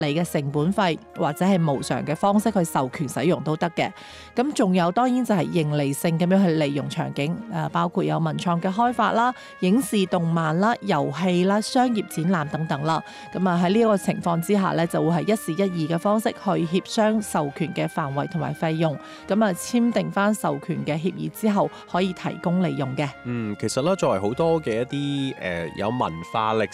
你嘅成本費或者係無償嘅方式去授權使用都得嘅。咁仲有當然就係盈利性咁樣去利用場景，包括有文創嘅開發啦、影視動漫啦、遊戲啦、商業展覽等等啦。咁喺呢一個情況之下咧，就會係一時一議嘅方式去協商授權嘅範圍同埋費用。咁簽訂翻授權嘅協議之後，可以提供利用嘅。 其實咧作為好多嘅一啲有文化歷